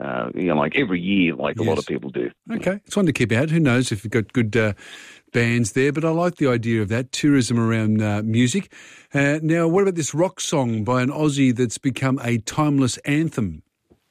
like every year, like a lot of people do. Okay, it's one to keep out. Who knows if you've got good bands there, but I like the idea of that, tourism around music. Now, what about this rock song by an Aussie that's become a timeless anthem?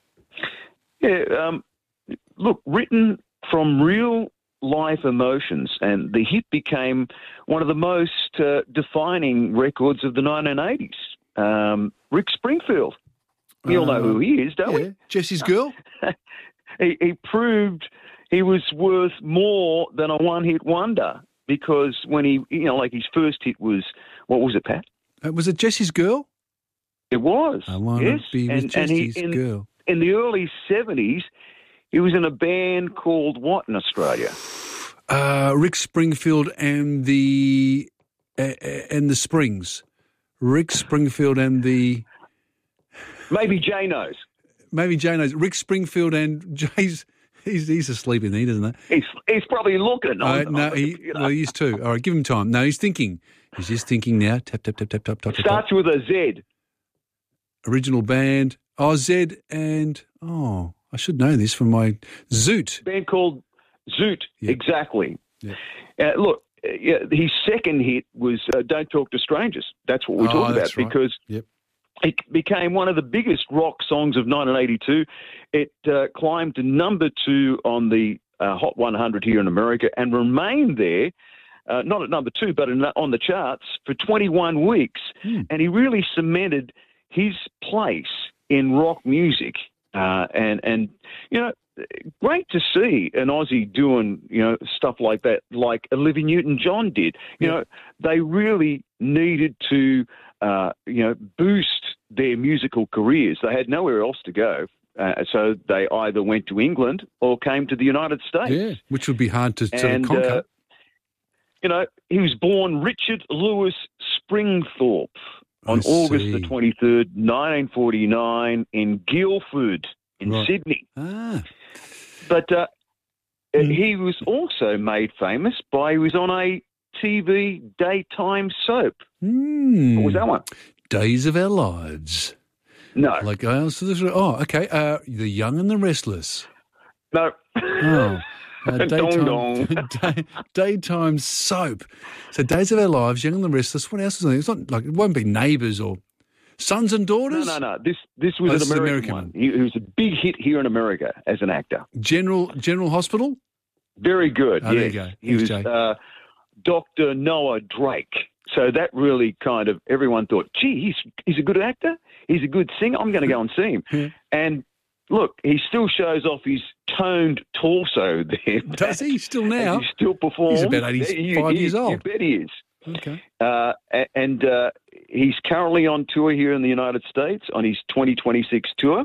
Yeah, look, written from real life emotions, and the hit became one of the most defining records of the 1980s. Rick Springfield. We all know who he is, don't we? Jesse's Girl? He proved he was worth more than a one-hit wonder, because when he, his first hit was, what was it, Pat? Was it Jesse's Girl? It was. I want to be with Jesse's Girl. In the early 70s, he was in a band called what in Australia? Rick Springfield and the Springs. Rick Springfield and the... Maybe Jay knows. Rick Springfield and Jay's... He's asleep in there, doesn't he? He's probably looking. He is too. All right, give him time. No, he's thinking. He's just thinking now. Tap, tap, tap, tap, tap, tap. Starts with a Z. Original band. Oh, Z and... Oh, I should know this from my Zoot. Band called Zoot, exactly. Yeah. Look, his second hit was Don't Talk to Strangers. That's what we're talking about, right. because it became one of the biggest rock songs of 1982. It climbed to number 2 on the Hot 100 here in America and remained there, not at number 2, but on the charts for 21 weeks. And he really cemented his place in rock music. And great to see an Aussie doing, stuff like that, like Olivia Newton-John did. They really needed to, boost their musical careers. They had nowhere else to go. So they either went to England or came to the United States. Yeah, which would be hard to sort of conquer. He was born Richard Lewis Springthorpe on August the 23rd, 1949 in Guildford in Sydney. But he was also made famous by he was on a TV daytime soap. What was that one? Days of Our Lives. No. Like, okay. The Young and the Restless. No. Oh. Daytime soap. So Days of Our Lives, Young and the Restless. What else is on there? It's not like, it won't be Neighbours or Sons and Daughters? No. This was an American one. He was a big hit here in America as an actor. General Hospital? Very good, yes. There you go. He was Dr. Noah Drake. So that really kind of, everyone thought, gee, he's a good actor. He's a good singer. I'm going to go and see him. And look, he still shows off his toned torso there. Does he still now? He still performs. He's about 85 years old. You bet he is. Okay. And he's currently on tour here in the United States on his 2026 tour.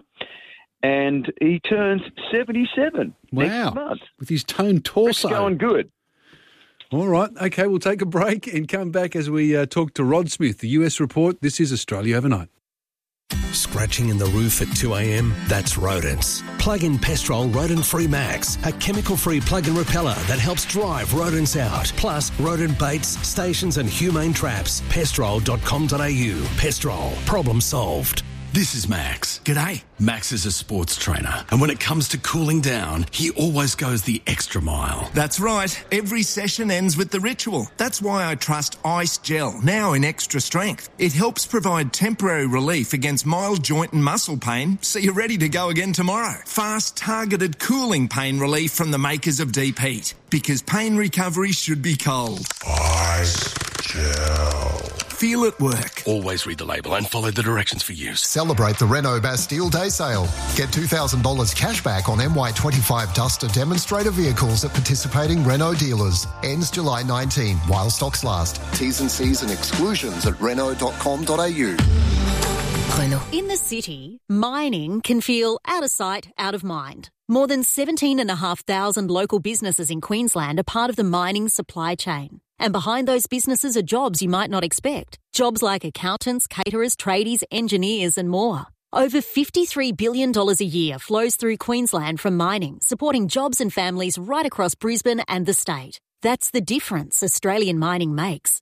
And he turns 77 next month. With his toned torso. It's going good. All right. Okay, we'll take a break and come back as we talk to Rod Smith, the US Report. This is Australia Overnight. Scratching in the roof at 2 a.m? That's rodents. Plug in Pestrol Rodent Free Max, a chemical-free plug-in repeller that helps drive rodents out. Plus, rodent baits, stations and humane traps. Pestrol.com.au. Pestrol. Problem solved. This is Max. G'day. Max is a sports trainer, and when it comes to cooling down, he always goes the extra mile. That's right. Every session ends with the ritual. That's why I trust Ice Gel, now in extra strength. It helps provide temporary relief against mild joint and muscle pain, so you're ready to go again tomorrow. Fast, targeted cooling pain relief from the makers of Deep Heat, because pain recovery should be cold. Ice Gel. Feel it work. Always read the label and follow the directions for use. Celebrate the Renault Bastille Day Sale. Get $2,000 cash back on MY25 Duster demonstrator vehicles at participating Renault dealers. Ends July 19 while stocks last. T's and C's and exclusions at Renault.com.au. Renault. In the city, mining can feel out of sight, out of mind. More than 17,500 local businesses in Queensland are part of the mining supply chain. And behind those businesses are jobs you might not expect. Jobs like accountants, caterers, tradies, engineers and more. Over $53 billion a year flows through Queensland from mining, supporting jobs and families right across Brisbane and the state. That's the difference Australian mining makes.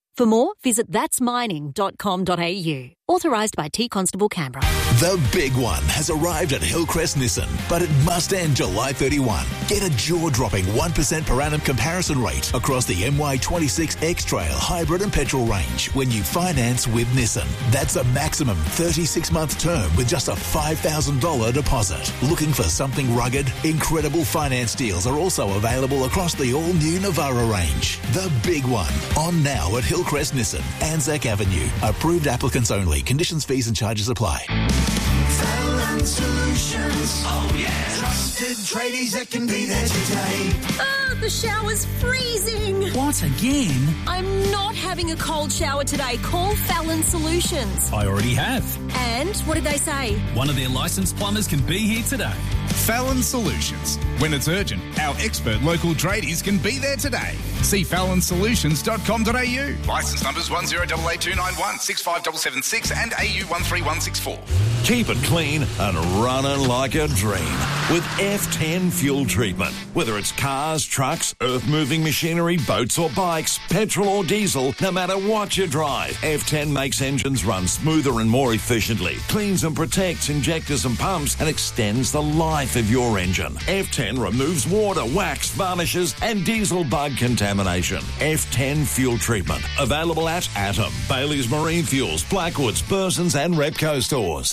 For more, visit thatsmining.com.au. Authorised by T Constable Canberra. The big one has arrived at Hillcrest Nissan, but it must end July 31. Get a jaw-dropping 1% per annum comparison rate across the MY26 X-Trail hybrid and petrol range when you finance with Nissan. That's a maximum 36-month term with just a $5,000 deposit. Looking for something rugged? Incredible finance deals are also available across the all-new Navara range. The big one. On now at Hillcrest Nissan, Anzac Avenue. Approved applicants only. Conditions, fees and charges apply. Fallon Solutions. Oh, yeah. Trusted tradies that can be there today. The shower's freezing. What, again? I'm not having a cold shower today. Call Fallon Solutions. I already have. And what did they say? One of their licensed plumbers can be here today. Fallon Solutions. When it's urgent, our expert local tradies can be there today. See fallonsolutions.com.au. Licence numbers 108829165776 657776 and AU 13164. Keep it clean and running like a dream with F10 fuel treatment. Whether it's cars, trucks, earth-moving machinery, boats or bikes, petrol or diesel, no matter what you drive, F10 makes engines run smoother and more efficiently, cleans and protects injectors and pumps, and extends the life of your engine. F10 removes water, wax, varnishes, and diesel bug contamination. F10 fuel treatment. Available at Atom, Bailey's Marine Fuels, Blackwoods, Burson's and Repco stores.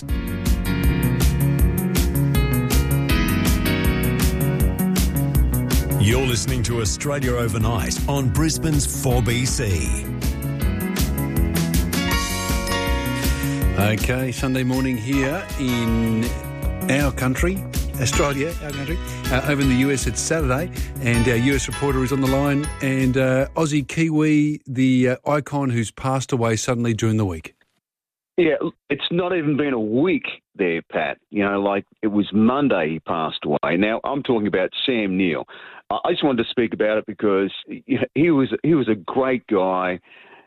You're listening to Australia Overnight on Brisbane's 4BC. Okay, Sunday morning here in our country, Australia, our country. Over in the US, it's Saturday, and our US reporter is on the line, and Aussie Kiwi, the icon who's passed away suddenly during the week. Yeah, it's not even been a week there, Pat. You know, like it was Monday he passed away. Now, I'm talking about Sam Neill. I just wanted to speak about it because he was a great guy.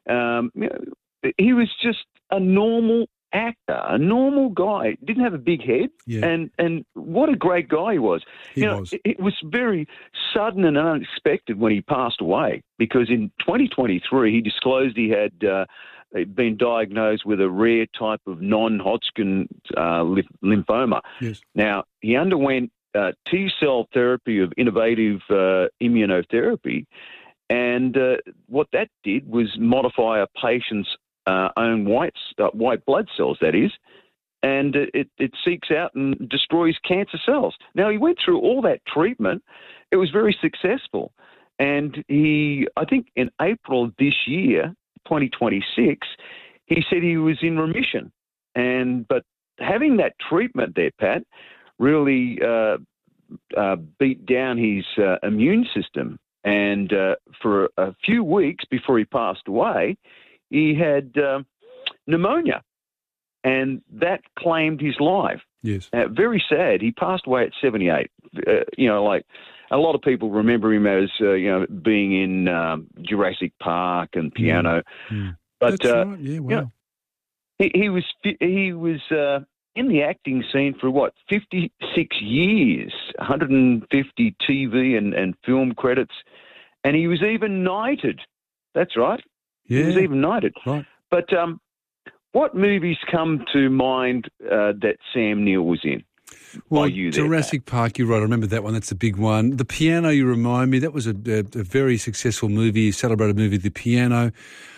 He was just a normal actor, a normal guy. Didn't have a big head, and what a great guy he was. It was very sudden and unexpected when he passed away, because in 2023 he disclosed he had been diagnosed with a rare type of non-Hodgkin lymphoma. Yes. Now, he underwent T-cell therapy of innovative immunotherapy, and what that did was modify a patient's own white blood cells, that is, and it seeks out and destroys cancer cells. Now, he went through all that treatment. It was very successful. And I think in April of this year, 2026, he said he was in remission. But having that treatment there, Pat, really beat down his immune system. And for a few weeks before he passed away, he had pneumonia, and that claimed his life. Yes. Very sad. He passed away at 78. Like a lot of people remember him as, being in Jurassic Park and Piano. Mm. But that's right. Yeah, wow. He was in the acting scene for 56 years, 150 TV and film credits, and he was even knighted. That's right. Yeah. He was even knighted. Right. But what movies come to mind that Sam Neill was in? Well, you Jurassic Park, you're right. I remember that one. That's a big one. The Piano, you remind me, that was a very successful movie, a celebrated movie, The Piano.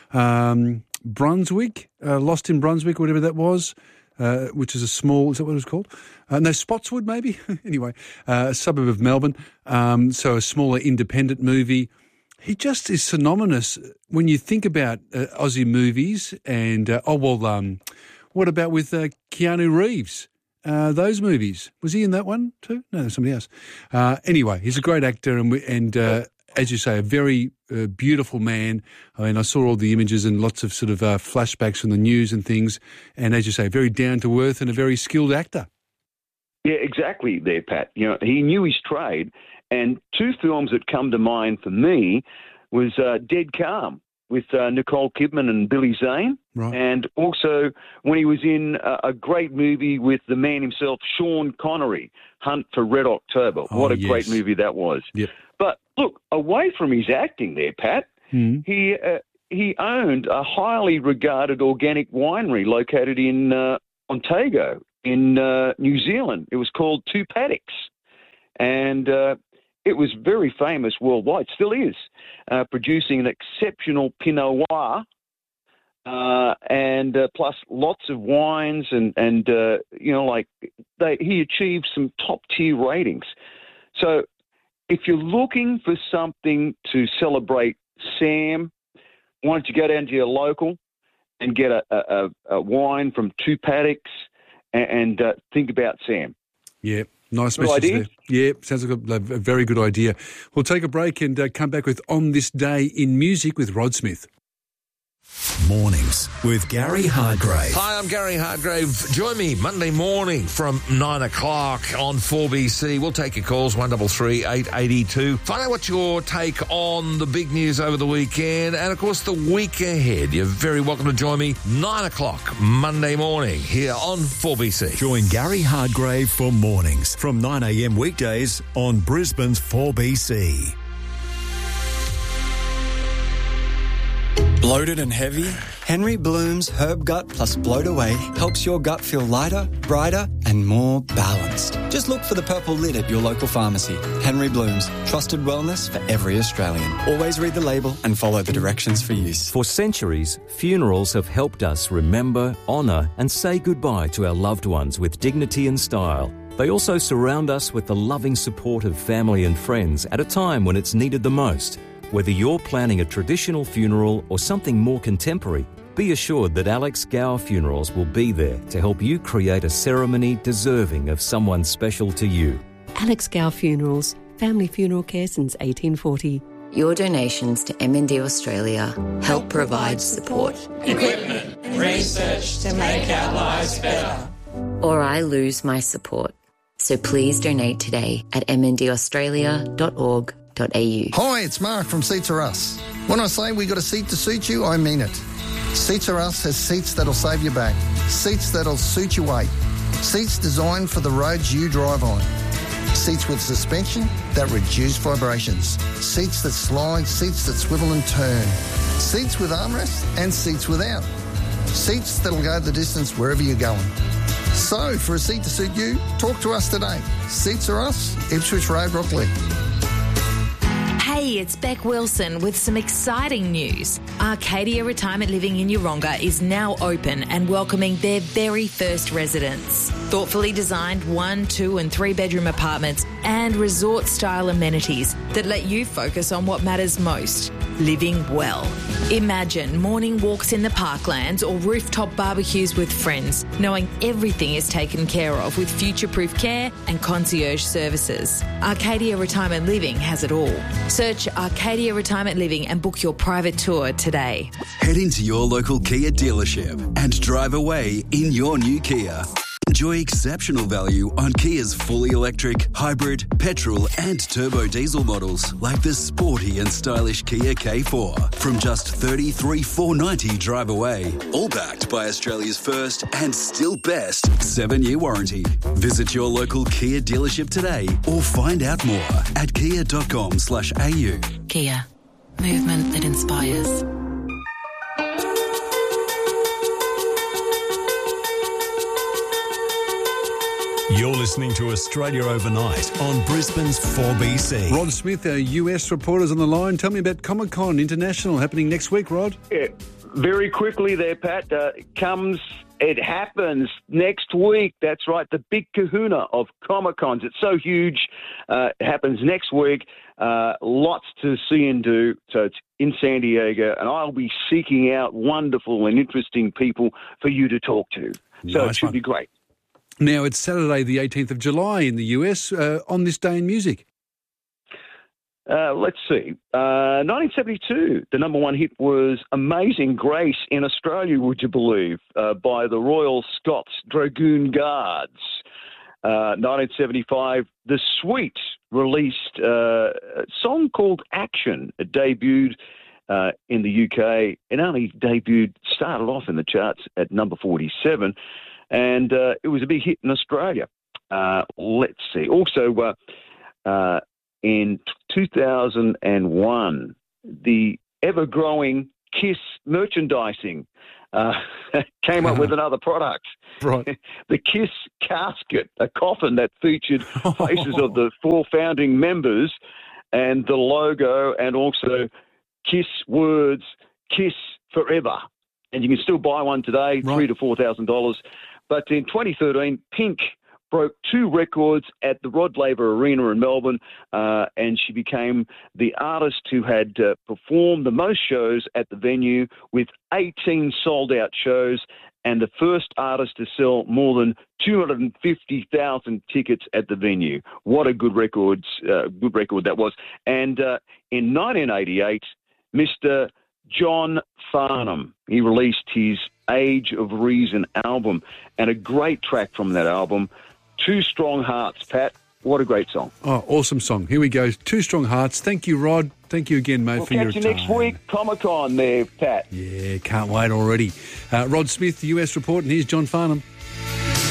Brunswick, Lost in Brunswick, whatever that was, which is is that what it was called? No, Spotswood, maybe? Anyway, a suburb of Melbourne. So a smaller independent movie. He just is synonymous when you think about Aussie movies. And, what about with Keanu Reeves? Those movies. Was he in that one too? No, there's somebody else. Anyway, he's a great actor and as you say, a very beautiful man. I mean, I saw all the images and lots of sort of flashbacks from the news and things. And as you say, very down-to-earth and a very skilled actor. Yeah, exactly there, Pat. He knew his trade. And two films that come to mind for me was Dead Calm with Nicole Kidman and Billy Zane. Right. And also when he was in a great movie with the man himself, Sean Connery, Hunt for Red October. What a great movie that was. Yep. But look, away from his acting there, Pat, he he owned a highly regarded organic winery located in Otago in New Zealand. It was called Two Paddocks, and it was very famous worldwide, still is, producing an exceptional Pinot Noir, and plus lots of wines, and he achieved some top-tier ratings. So if you're looking for something to celebrate Sam, why don't you go down to your local and get a wine from Two Paddocks and think about Sam. Yeah, nice Good message idea? there. Yeah, sounds like a very good idea. We'll take a break and come back with On This Day in Music with Rod Smith. Mornings with Gary Hargrave. Hi, I'm Gary Hargrave. Join me Monday morning from 9 o'clock on 4BC. We'll take your calls, 133 882. Find out what's your take on the big news over the weekend and, of course, the week ahead. You're very welcome to join me 9 o'clock Monday morning here on 4BC. Join Gary Hargrave for mornings from 9 a.m. weekdays on Brisbane's 4BC. Bloated and heavy? Henry Bloom's Herb Gut plus Bloat Away helps your gut feel lighter, brighter and more balanced. Just look for the purple lid at your local pharmacy. Henry Bloom's, trusted wellness for every Australian. Always read the label and follow the directions for use. For centuries, funerals have helped us remember, honour and say goodbye to our loved ones with dignity and style. They also surround us with the loving support of family and friends at a time when it's needed the most. Whether you're planning a traditional funeral or something more contemporary, be assured that Alex Gower Funerals will be there to help you create a ceremony deserving of someone special to you. Alex Gower Funerals, family funeral care since 1840. Your donations to MND Australia help provide support, equipment, and research to make our lives better. or I lose my support. So please donate today at mndaustralia.org.au. Hi, it's Mark from Seats Are Us. When I say we got a seat to suit you, I mean it. Seats Are Us has seats that'll save your back, seats that'll suit your weight, seats designed for the roads you drive on, seats with suspension that reduce vibrations, seats that slide, seats that swivel and turn, seats with armrests and seats without, seats that'll go the distance wherever you're going. So, for a seat to suit you, talk to us today. Seats Are Us, Ipswich Road, Rockley. Hey, it's Beck Wilson with some exciting news. Arcadia Retirement Living in Yeronga is now open and welcoming their very first residents. Thoughtfully designed 1, 2 and 3 bedroom apartments and resort-style amenities that let you focus on what matters most, living well. Imagine morning walks in the parklands or rooftop barbecues with friends, knowing everything is taken care of with future-proof care and concierge services. Arcadia Retirement Living has it all. Search Arcadia Retirement Living and book your private tour today. Head into your local Kia dealership and drive away in your new Kia. Enjoy exceptional value on Kia's fully electric, hybrid, petrol and turbo diesel models like the sporty and stylish Kia K4 from just $33,490 drive away. All backed by Australia's first and still best 7-year warranty. Visit your local Kia dealership today or find out more at kia.com/au. Kia. Movement that inspires. You're listening to Australia Overnight on Brisbane's 4BC. Rod Smith, our US reporter's on the line. Tell me about Comic-Con International happening next week, Rod. Yeah, very quickly there, Pat. It happens next week. That's right, the big kahuna of Comic-Cons. It's so huge. It happens next week. Lots to see and do. So it's in San Diego, and I'll be seeking out wonderful and interesting people for you to talk to. So it should be great. Now, it's Saturday, the 18th of July in the US, on this day in music. Let's see. 1972, the number one hit was Amazing Grace in Australia, would you believe, by the Royal Scots Dragoon Guards. 1975, The Sweet released a song called Action. It debuted in the UK. It only started off in the charts at number 47. And it was a big hit in Australia. Let's see. Also, in 2001, the ever-growing Kiss Merchandising came up with another product. Right. The Kiss casket, a coffin that featured faces of the 4 founding members and the logo, and also Kiss words, Kiss Forever. And you can still buy one today, $3,000 to $4,000. But in 2013, Pink broke 2 records at the Rod Laver Arena in Melbourne, and she became the artist who had performed the most shows at the venue, with 18 sold-out shows, and the first artist to sell more than 250,000 tickets at the venue. What a good record that was. And in 1988, Mr. John Farnham, he released his Age of Reason album, and a great track from that album, Two Strong Hearts, Pat. What a great song. Oh, awesome song. Here we go. Two Strong Hearts. Thank you, Rod. Thank you again, mate, for your time. We'll catch you next week, Comic-Con there, Pat. Yeah, can't wait already. Rod Smith, the US report, and here's John Farnham.